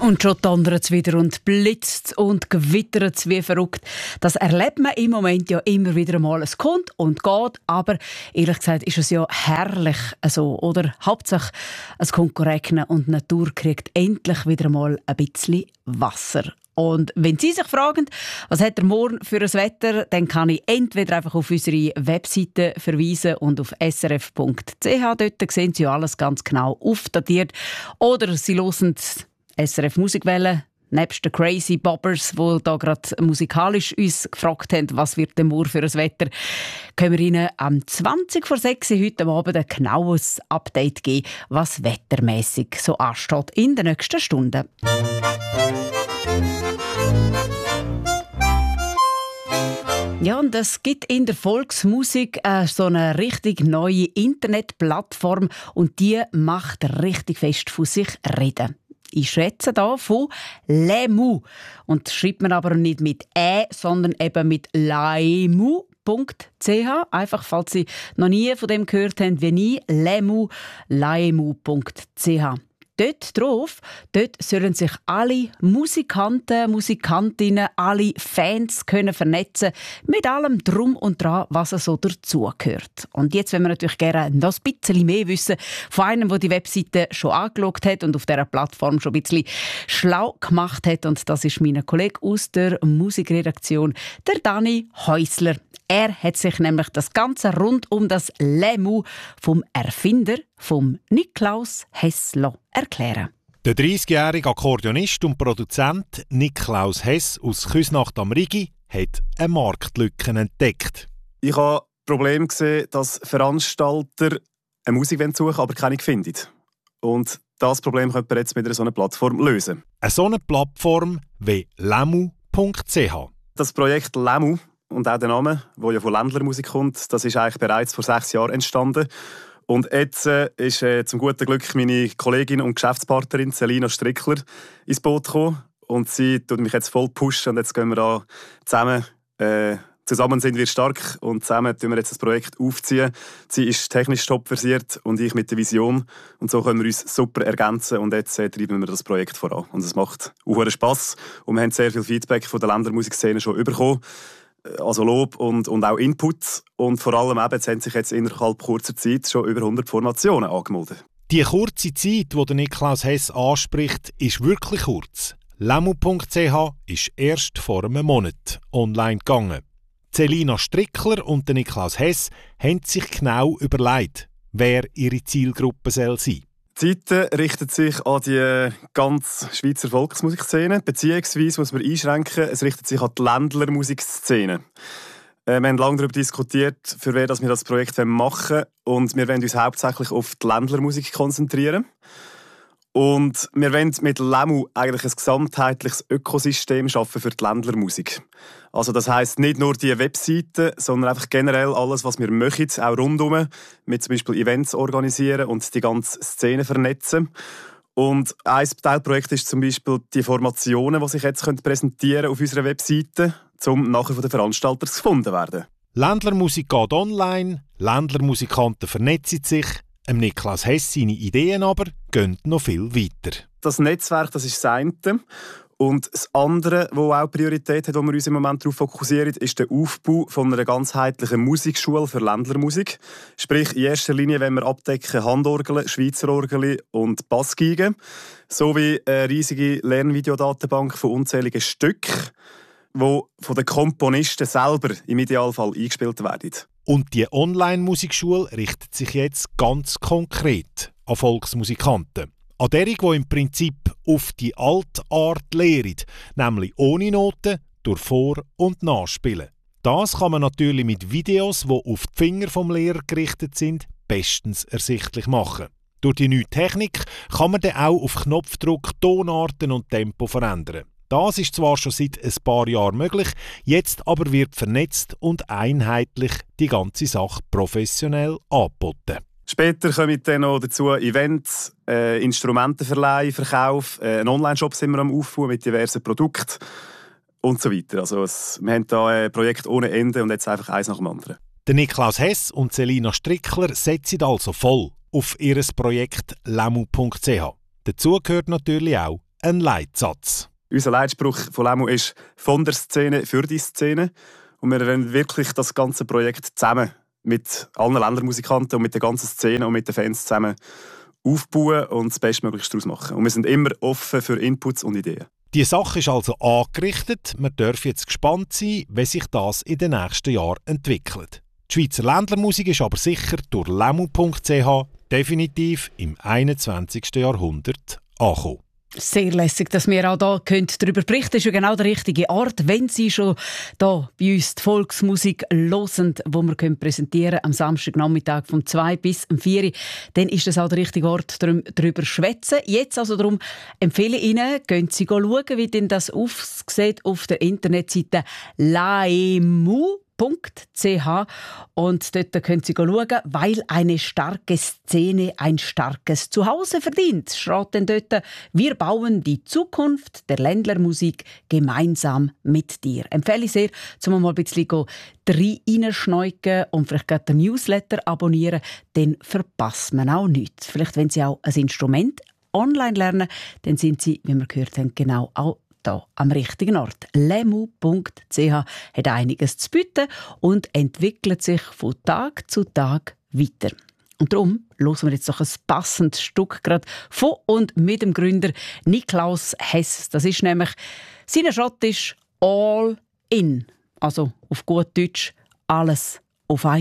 Und schon donnert es wieder und blitzt und gewittert es wie verrückt. Das erlebt man im Moment ja immer wieder mal. Es kommt und geht, aber ehrlich gesagt ist es ja herrlich so, oder? Hauptsache, es kommt regnen und die Natur kriegt endlich wieder mal ein bisschen Wasser. Und wenn Sie sich fragen, was hat der morgen für ein Wetter, dann kann ich entweder einfach auf unsere Webseite verweisen und auf srf.ch. Dort sehen Sie ja alles ganz genau aufdatiert. Oder Sie hören SRF Musikwelle, nebst den Crazy Bobbers, die da gerade musikalisch uns gefragt haben, was wird denn morgen für ein Wetter, können wir Ihnen am 20:06 heute Abend ein genaues Update geben, was wettermässig so ansteht in den nächsten Stunden. Ja, und es gibt in der Volksmusik so eine richtig neue Internetplattform und die macht richtig fest von sich reden. Ich schätze da von Lemu. Und schreibt man aber nicht mit sondern eben mit laimu.ch. Einfach, falls Sie noch nie von dem gehört haben, wie nie, laimu.ch. Dort sollen sich alle Musikanten, Musikantinnen, alle Fans können vernetzen mit allem Drum und Dran, was so dazugehört. Und jetzt wollen wir natürlich gerne noch ein bisschen mehr wissen von einem, der die Webseite schon angeschaut hat und auf dieser Plattform schon ein bisschen schlau gemacht hat. Und das ist mein Kollege aus der Musikredaktion, der Dani Häusler. Er hat sich nämlich das Ganze rund um das Lemu vom Erfinder, vom Niklaus Hess, erklären. Der 30-jährige Akkordeonist und Produzent Niklaus Hess aus Küsnacht am Rigi hat eine Marktlücke entdeckt. Ich habe Problem gesehen, dass Veranstalter eine Musik suchen wollen, aber keine finden. Und das Problem könnte man jetzt mit einer solchen Plattform lösen. Eine solche Plattform wie lemu.ch. Das Projekt Lemu und auch der Name, der ja von Ländlermusik kommt, das ist eigentlich bereits vor 6 Jahren entstanden. Und jetzt ist zum guten Glück meine Kollegin und Geschäftspartnerin Selina Strickler ins Boot gekommen. Und sie tut mich jetzt voll pushen. Und jetzt gehen wir da zusammen. Zusammen sind wir stark und zusammen tun wir jetzt das Projekt aufziehen. Sie ist technisch top versiert und ich mit der Vision. Und so können wir uns super ergänzen. Und jetzt treiben wir das Projekt voran. Und es macht auch Spass. Und wir haben sehr viel Feedback von der Ländlermusikszene schon bekommen. Also Lob und auch Input. Und vor allem eben, haben sich jetzt innerhalb kurzer Zeit schon über 100 Formationen angemeldet. Die kurze Zeit, die Niklaus Hess anspricht, ist wirklich kurz. Lemu.ch ist erst vor einem Monat online gegangen. Selina Strickler und Niklaus Hess haben sich genau überlegt, wer ihre Zielgruppe sein soll. Die Seite richtet sich an die ganze Schweizer Volksmusikszene, beziehungsweise muss man einschränken, es richtet sich an die Ländlermusikszene. Wir haben lange darüber diskutiert, für wen wir das Projekt machen wollen. Und wir wollen uns hauptsächlich auf die Ländlermusik konzentrieren. Und wir wollen mit Lemu eigentlich ein gesamtheitliches Ökosystem schaffen für die Ländlermusik. Also das heisst nicht nur die Webseite, sondern einfach generell alles, was wir möchten, auch rundum, mit zum Beispiel Events organisieren und die ganze Szene vernetzen. Und ein Teilprojekt ist zum Beispiel die Formationen, die sich jetzt präsentieren können auf unserer Webseite, um nachher von den Veranstaltern gefunden werden. Ländlermusik geht online, Ländlermusikanten vernetzen sich. Niklaus Hess seine Ideen aber gehen noch viel weiter. Das Netzwerk, das ist das eine. Und das andere, das auch Priorität hat, wo wir uns im Moment darauf fokussieren, ist der Aufbau von einer ganzheitlichen Musikschule für Ländlermusik. Sprich, in erster Linie wenn wir abdecken Handorgeln, Schweizer Orgeln und Bassgeigen, sowie eine riesige Lernvideodatenbank von unzähligen Stücken, die von den Komponisten selber im Idealfall eingespielt werden. Und die Online-Musikschule richtet sich jetzt ganz konkret an Volksmusikanten. An derjenigen, die im Prinzip auf die alte Art lehren, nämlich ohne Noten, durch Vor- und Nachspielen. Das kann man natürlich mit Videos, die auf die Finger vom Lehrer gerichtet sind, bestens ersichtlich machen. Durch die neue Technik kann man dann auch auf Knopfdruck Tonarten und Tempo verändern. Das ist zwar schon seit ein paar Jahren möglich, jetzt aber wird vernetzt und einheitlich die ganze Sache professionell angeboten. Später kommen dann noch dazu Events, Instrumentenverleih, Verkauf, einen Online-Shop sind wir am Aufbauen mit diversen Produkten und so weiter. Also wir haben hier ein Projekt ohne Ende und jetzt einfach eins nach dem anderen. Der Niklaus Hess und Selina Strickler setzen also voll auf ihr Projekt lemu.ch. Dazu gehört natürlich auch ein Leitsatz. Unser Leitspruch von Lemu ist «Von der Szene für die Szene». Und wir wollen wirklich das ganze Projekt zusammen mit allen Ländermusikanten und mit der ganzen Szene und mit den Fans zusammen aufbauen und das Bestmöglichste daraus machen. Und wir sind immer offen für Inputs und Ideen. Die Sache ist also angerichtet. Wir dürfen jetzt gespannt sein, wie sich das in den nächsten Jahren entwickelt. Die Schweizer Ländlermusik ist aber sicher durch lemu.ch definitiv im 21. Jahrhundert angekommen. Sehr lässig, dass wir auch hier darüber berichten können. Das ist ja genau der richtige Ort, wenn Sie schon hier bei uns die Volksmusik hören, die wir präsentieren können, am Samstagnachmittag von 2 bis 4 Uhr, dann ist das auch der richtige Ort, darüber zu schwätzen. Jetzt also darum empfehle ich Ihnen, gehen Sie schauen, wie denn das aussieht auf der Internetseite laemu.ch und dort können Sie schauen, weil eine starke Szene ein starkes Zuhause verdient. Schreibt denn dort, wir bauen die Zukunft der Ländlermusik gemeinsam mit dir. Empfehle ich sehr, um mal ein bisschen reinschneuken und vielleicht gerade den Newsletter abonnieren, dann verpasst man auch nichts. Vielleicht, wenn Sie auch ein Instrument online lernen, dann sind Sie, wie wir gehört haben, genau auch hier am richtigen Ort. lemu.ch hat einiges zu bieten und entwickelt sich von Tag zu Tag weiter. Und darum hören wir jetzt noch ein passendes Stück gerade von und mit dem Gründer Niklaus Hess. Das ist nämlich, sein Schott ist «All in», also auf gut Deutsch «alles auf einmal».